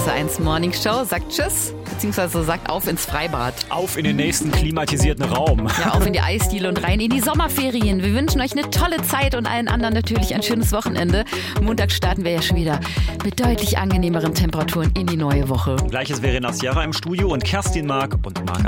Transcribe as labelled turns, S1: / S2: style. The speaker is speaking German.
S1: RPR1 Morning Show sagt Tschüss, beziehungsweise sagt auf ins Freibad.
S2: Auf in den nächsten klimatisierten Raum.
S1: Ja, auf in die Eisdiele und rein in die Sommerferien. Wir wünschen euch eine tolle Zeit und allen anderen natürlich ein schönes Wochenende. Montag starten wir ja schon wieder mit deutlich angenehmeren Temperaturen in die neue Woche.
S2: Gleiches wäre Nasjara im Studio und Kerstin Mark und Marc